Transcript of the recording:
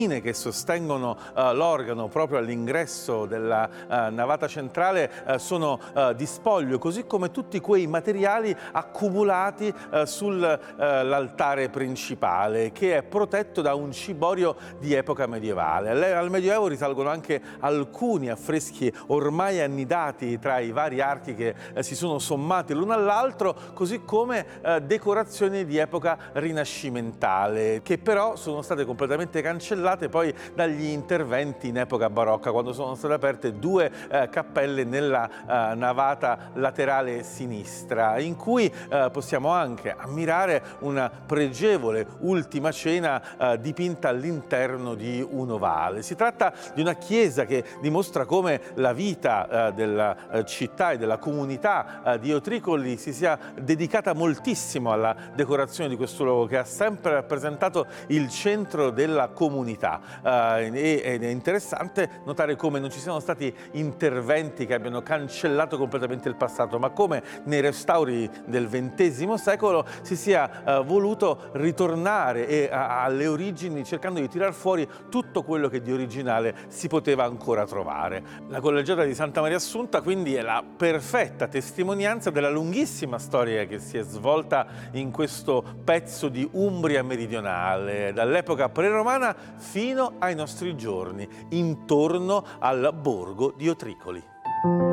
che sostengono l'organo proprio all'ingresso della navata centrale sono di spoglio, così come tutti quei materiali accumulati sull'altare principale, che è protetto da un ciborio di epoca medievale. Al Medioevo risalgono anche alcuni affreschi ormai annidati tra i vari archi che si sono sommati l'uno all'altro, così come decorazioni di epoca rinascimentale, che però sono state completamente cancellate poi dagli interventi in epoca barocca, quando sono state aperte due cappelle nella navata laterale sinistra, in cui possiamo anche ammirare una pregevole Ultima Cena dipinta all'interno di un ovale. Si tratta di una chiesa che dimostra come la vita della città e della comunità di Otricoli si sia dedicata moltissimo alla decorazione di questo luogo, che ha sempre rappresentato il centro della comunità. Ed è interessante notare come non ci siano stati interventi che abbiano cancellato completamente il passato, ma come nei restauri del XX secolo si sia voluto ritornare alle origini, cercando di tirar fuori tutto quello che di originale si poteva ancora trovare. La collegiata di Santa Maria Assunta quindi è la perfetta testimonianza della lunghissima storia che si è svolta in questo pezzo di Umbria meridionale, dall'epoca preromana fino ai nostri giorni, intorno al borgo di Otricoli.